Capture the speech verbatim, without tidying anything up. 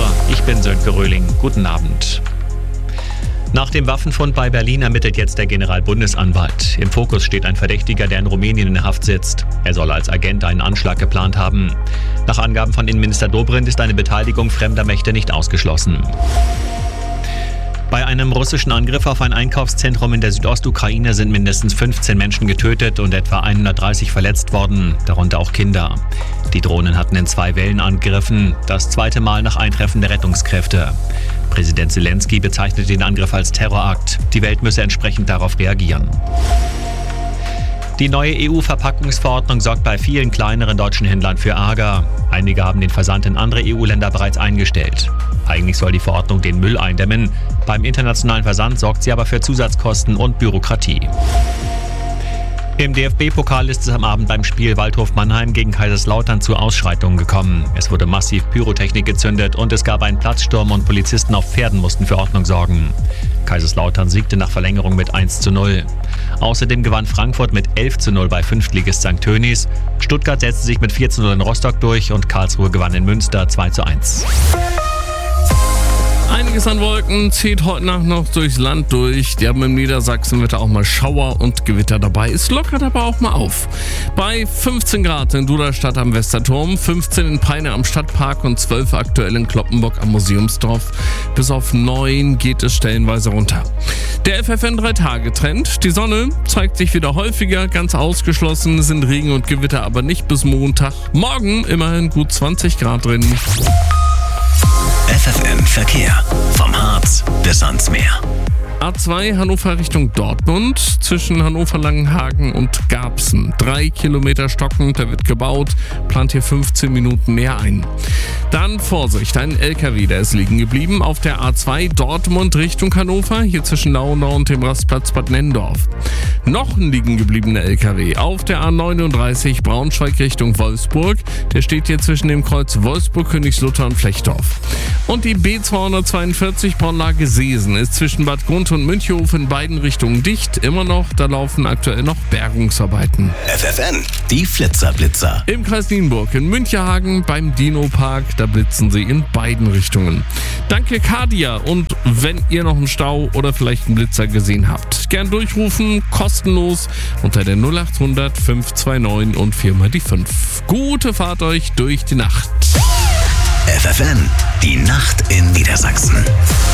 Ich bin Sönke Röhling. Guten Abend. Nach dem Waffenfund bei Berlin ermittelt jetzt der Generalbundesanwalt. Im Fokus steht ein Verdächtiger, der in Rumänien in Haft sitzt. Er soll als Agent einen Anschlag geplant haben. Nach Angaben von Innenminister Dobrindt ist eine Beteiligung fremder Mächte nicht ausgeschlossen. Bei einem russischen Angriff auf ein Einkaufszentrum in der Südostukraine sind mindestens fünfzehn Menschen getötet und etwa hundertdreißig verletzt worden, darunter auch Kinder. Die Drohnen hatten in zwei Wellen angegriffen, das zweite Mal nach Eintreffen der Rettungskräfte. Präsident Zelensky bezeichnet den Angriff als Terrorakt. Die Welt müsse entsprechend darauf reagieren. Die neue E U-Verpackungsverordnung sorgt bei vielen kleineren deutschen Händlern für Ärger. Einige haben den Versand in andere E U-Länder bereits eingestellt. Eigentlich soll die Verordnung den Müll eindämmen. Beim internationalen Versand sorgt sie aber für Zusatzkosten und Bürokratie. Im D F B-Pokal ist es am Abend beim Spiel Waldhof Mannheim gegen Kaiserslautern zu Ausschreitungen gekommen. Es wurde massiv Pyrotechnik gezündet und es gab einen Platzsturm und Polizisten auf Pferden mussten für Ordnung sorgen. Kaiserslautern siegte nach Verlängerung mit eins zu null. Außerdem gewann Frankfurt mit elf zu null bei Fünftligist Sankt Tönis. Stuttgart setzte sich mit vier zu null in Rostock durch und Karlsruhe gewann in Münster zwei zu eins. Einiges an Wolken zieht heute Nacht noch durchs Land durch. Die haben im Niedersachsenwetter auch mal Schauer und Gewitter dabei. Es lockert aber auch mal auf. Bei fünfzehn Grad in Duderstadt am Westerturm, fünfzehn in Peine am Stadtpark und zwölf aktuell in Cloppenburg am Museumsdorf. Bis auf neun geht es stellenweise runter. Der F F N drei Tage Trend. Die Sonne zeigt sich wieder häufiger. Ganz ausgeschlossen sind Regen und Gewitter aber nicht bis Montag. Morgen immerhin gut zwanzig Grad drin. F F N Verkehr. Vom Harz bis ans Meer. A zwei Hannover Richtung Dortmund zwischen Hannover-Langenhagen und Garbsen. Drei Kilometer stockend, da wird gebaut, plant hier fünfzehn Minuten mehr ein. Dann Vorsicht, ein L K W, der ist liegen geblieben auf der A zwei Dortmund Richtung Hannover, hier zwischen Naundau und dem Rastplatz Bad Nennendorf. Noch ein liegen gebliebener L K W auf der A neununddreißig Braunschweig Richtung Wolfsburg. Der steht hier zwischen dem Kreuz Wolfsburg-Königslutter und Flechtdorf. Und die B zweihundertzweiundvierzig Braunlage Seesen ist zwischen Bad Grund und Münchhof in beiden Richtungen dicht. Immer noch, da laufen aktuell noch Bergungsarbeiten. F F N, die Flitzerblitzer. Im Kreis Nienburg in Münchehagen beim Dino-Park, da blitzen sie in beiden Richtungen. Danke Kadia und wenn ihr noch einen Stau oder vielleicht einen Blitzer gesehen habt, gern durchrufen, kostenlos unter der null acht hundert fünf zwei neun und viermal die fünf. Gute Fahrt euch durch die Nacht. F F N, die Nacht in Niedersachsen.